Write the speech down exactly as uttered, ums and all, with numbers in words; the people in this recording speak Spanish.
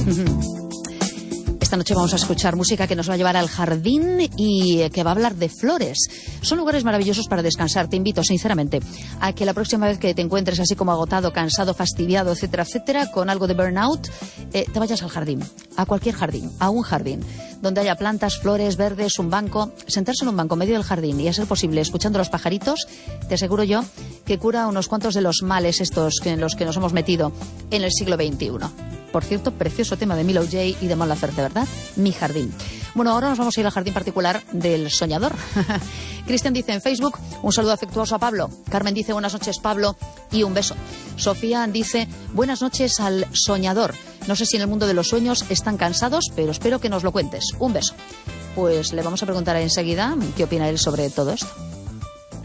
Esta noche vamos a escuchar música que nos va a llevar al jardín y que va a hablar de flores. Son lugares maravillosos para descansar. Te invito, sinceramente, a que la próxima vez que te encuentres así como agotado, cansado, fastidiado, etcétera, etcétera, con algo de burnout, eh, te vayas al jardín, a cualquier jardín, a un jardín, donde haya plantas, flores, verdes, un banco. Sentarse en un banco en medio del jardín y, a ser posible, escuchando los pajaritos, te aseguro yo que cura unos cuantos de los males estos en los que nos hemos metido en el siglo veintiuno. Por cierto, precioso tema de Milo J. y de Mon Laferte, ¿verdad? Mi jardín. Bueno, ahora nos vamos a ir al jardín particular del soñador. Cristian dice en Facebook, un saludo afectuoso a Pablo. Carmen dice, buenas noches, Pablo, y un beso. Sofía dice, buenas noches al soñador. No sé si en el mundo de los sueños están cansados, pero espero que nos lo cuentes. Un beso. Pues le vamos a preguntar enseguida qué opina él sobre todo esto.